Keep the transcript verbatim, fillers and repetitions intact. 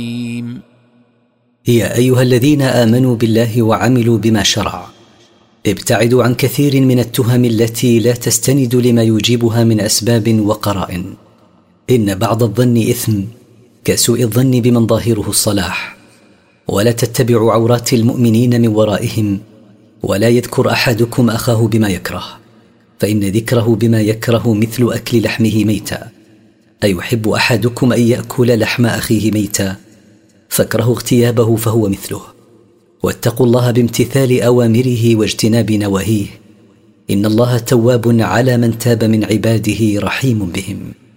يا أيها الذين آمنوا بالله وعملوا بما شرع، ابتعدوا عن كثير من التهم التي لا تستند لما يجيبها من أسباب وقرائن. إن بعض الظن إثم كسوء الظن بمن ظاهره الصلاح. ولا تتبعوا عورات المؤمنين من ورائهم، ولا يذكر أحدكم أخاه بما يكره، فإن ذكره بما يكره مثل أكل لحمه ميتا. أيحب أحدكم أن يأكل لحم أخيه ميتا فاكرهوا اغتيابه فهو مثله. واتقوا الله بامتثال أوامره واجتناب نواهيه، إن الله تواب على من تاب من عباده رحيم بهم.